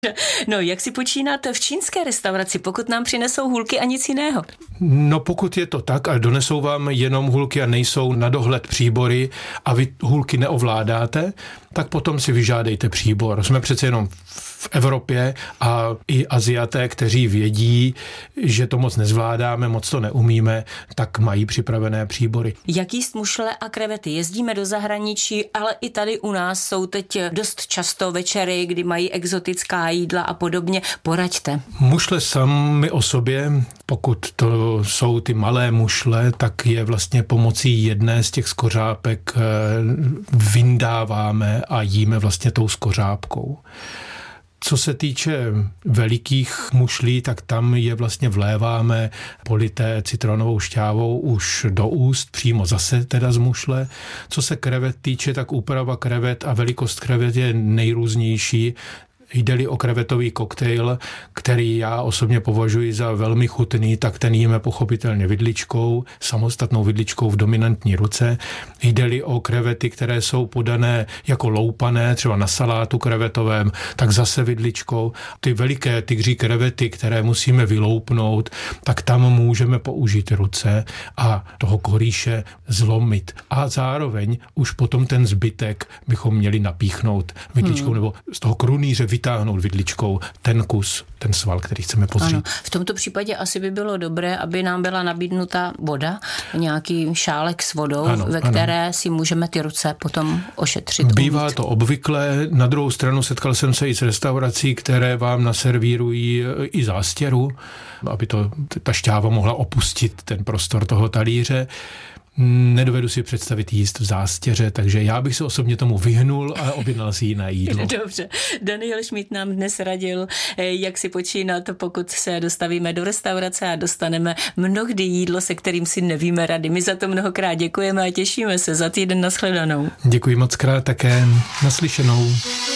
No, jak si počínat v čínské restauraci, pokud nám přinesou hůlky a nic jiného? No, pokud je to tak a donesou vám jenom hůlky a nejsou na dohled příbory a vy hůlky neovládáte, tak potom si vyžádejte příbor. Jsme přece jenom v Evropě a i Aziaté, kteří vědí, že to moc nezvládáme, moc to neumíme, tak mají připravené příbory. Jak jíst mušle a krevety? Jezdíme do zahraničí, ale i tady u nás jsou teď dost často večery, kdy mají exotická jídla a podobně. Poraďte. Mušle sami o sobě, pokud to jsou ty malé mušle, tak je vlastně pomocí jedné z těch skořápek vyndáváme a jíme vlastně tou skořápkou. Co se týče velikých mušlí, tak tam je vlastně vléváme polité citronovou šťávou už do úst, přímo zase teda z mušle. Co se krevet týče, tak úprava krevet a velikost krevet je nejrůznější. Jde-li o krevetový koktejl, který já osobně považuji za velmi chutný, tak ten jíme pochopitelně vidličkou, samostatnou vidličkou v dominantní ruce. Jde-li o krevety, které jsou podané jako loupané, třeba na salátu krevetovém, tak zase vidličkou. Ty veliké tygří krevety, které musíme vyloupnout, tak tam můžeme použít ruce a toho korýše zlomit. A zároveň už potom ten zbytek bychom měli napíchnout vidličkou nebo z toho krunýře vytáhnout vidličkou ten kus, ten sval, který chceme pozřít. Ano, v tomto případě asi by bylo dobré, aby nám byla nabídnuta voda, nějaký šálek s vodou, ve které si můžeme ty ruce potom ošetřit. Bývá to obvyklé, na druhou stranu setkal jsem se i s restaurací, které vám naservírují i zástěru, aby ta šťáva mohla opustit ten prostor toho talíře. Nedovedu si představit jíst v zástěře, takže já bych se osobně tomu vyhnul a objednal si jiné jídlo. Dobře. Daniel Schmidt nám dnes radil, jak si počínat, pokud se dostavíme do restaurace a dostaneme mnohdy jídlo, se kterým si nevíme rady. My za to mnohokrát děkujeme a těšíme se za týden. Nashledanou. Děkuji moc krát také. Naslyšenou.